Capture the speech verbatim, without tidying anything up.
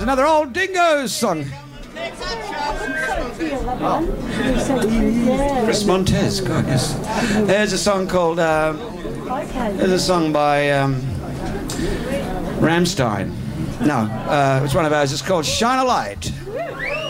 There's another old Dingoes song. Chris Montez, God, yes. There's a song called, uh, there's a song by um, Rammstein. No, uh, it's one of ours. It's called Shine a Light.